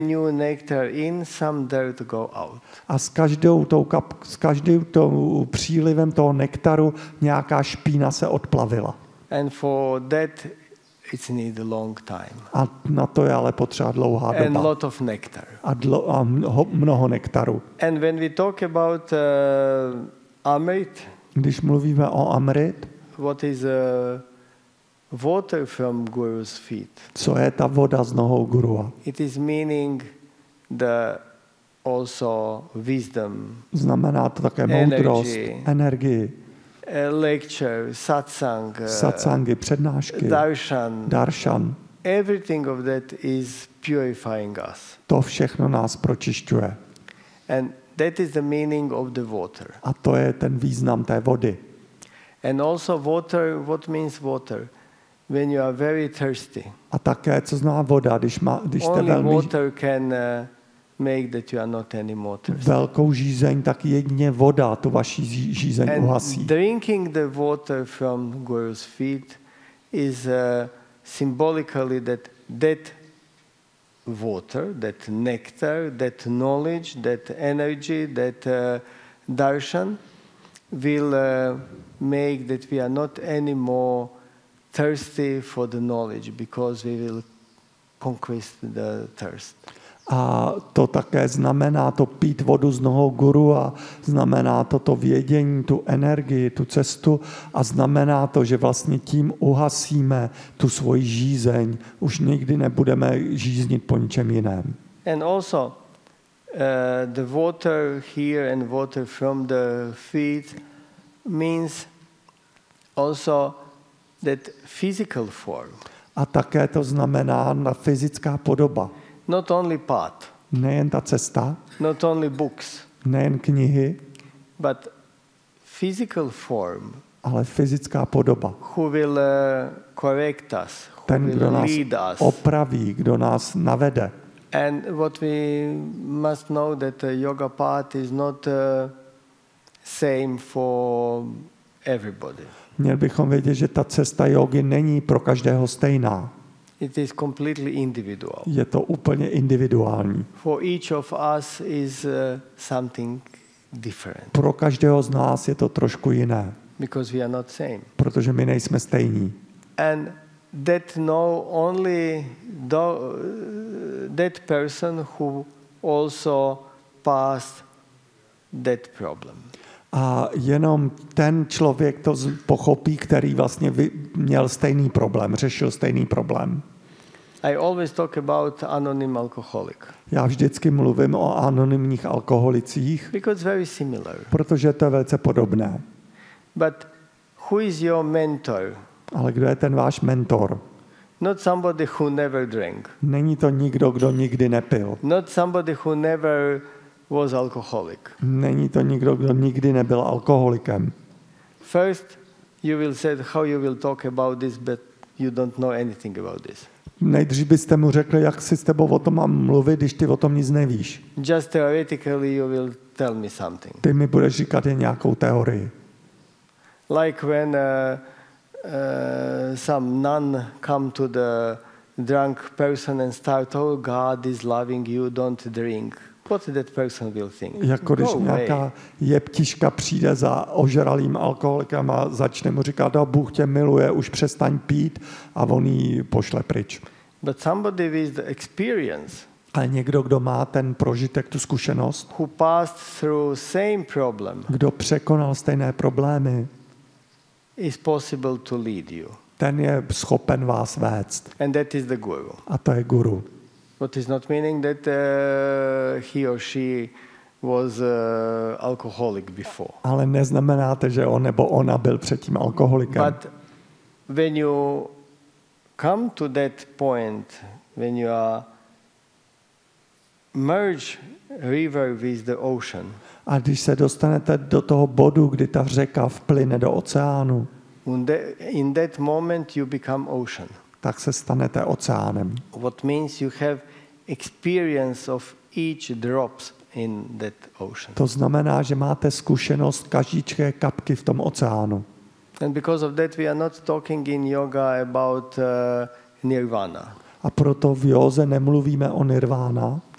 new nectar in, some dirt go out. A s každým tou přílivem toho nektaru nějaká špína se odplavila. And for that it's need a long time. A na to je ale potřeba dlouhá And doba. lot of nectar. A mnoho nektaru. And when we talk about Amrit, Když mluvíme o Amrit, what is water from Guru's feet? co je ta voda z nohou Gurua? It is meaning the also wisdom, Znamená to také moudrost, energii, lecture, satsangy, přednášky, darshan. Everything of that is purifying us. To všechno nás pročišťuje. And that is the meaning of the water. A to je ten význam té vody. And also water, what means water? When you are very thirsty. A také, co znamená voda, když jste Only velmi water can make that you are not anymore thirsty. velkou žízeň, tak jedině voda tu vaši žízeň uhasí. And drinking the water from Guru's feet is symbolically that water, that nectar, that knowledge, that energy, that darshan will make that we are not anymore thirsty for the knowledge because we will conquest the thirst. A to také znamená to pít vodu z nohou Guru a znamená to vědění, tu energii, tu cestu a znamená to, že vlastně tím uhasíme tu svoji žízeň. Už nikdy nebudeme žíznit po ničem jiném. And also the water here and water from the feet means also that physical form. A také to znamená na fyzická podoba. Not only path. Nejen ta cesta, Not only books. nejen knihy, But physical form. ale fyzická podoba. Who will correct us. Who Ten, kdo will nás lead us. opraví, kdo nás navede. And what we must know that the yoga path is not same for everybody. Měli bychom vědět, že ta cesta jógy není pro každého stejná. It is completely individual. Je to úplně individuální. For each of us is something different. Pro každého z nás je to trošku jiné, Because we are not same. protože my nejsme stejní. And that know only that person who also passed that problem. A jenom ten člověk to pochopí, který vlastně měl stejný problém, řešil stejný problém. I always talk about anonymous alcoholic. Já vždycky mluvím o anonymních alkoholicích, Because it's very similar. protože to je velice podobné. But who is your mentor? Ale kdo je ten váš mentor? Not somebody who never drank. Není to nikdo, kdo nikdy nepil. Not somebody who never was alcoholic. Není to nikdo, kdo nikdy nebyl alkoholikem. First, you will say how you will talk about this, but you don't know anything about this. Nejdřív byste mu řekli, jak si s tebou o tom mám mluvit, když ty o tom nic nevíš. Just theoretically you will tell me something. Ty mi budeš říkat jen nějakou teorii. Like when some nun come to the drunk person and start, oh, God is loving you, don't drink. What that person will think? Jako když nějaká jeptiška přijde za ožralým alkoholikem a začne mu říkat, a Bůh tě miluje, už přestaň pít a on jí pošle pryč. But somebody with the experience, Ale někdo, kdo má ten prožitek, tu zkušenost, who passed through same problem, kdo překonal stejné problémy, is possible to lead you. ten je schopen vás vést. And that is the guru. A to je guru. What is not meaning that he or she was alcoholic before. Ale neznamená to, že on nebo ona byl předtím alkoholikem. But when you come to that point, when you are merge river with the ocean, A když se dostanete do toho bodu, kdy ta řeka vplyne do oceánu, in that moment you become ocean. tak se stanete oceánem. What means you have experience of each drops in that ocean. To znamená, že máte zkušenost každé kapky v tom oceánu. And because of that we are not talking in yoga about nirvana. A proto v józe nemluvíme o nirvána,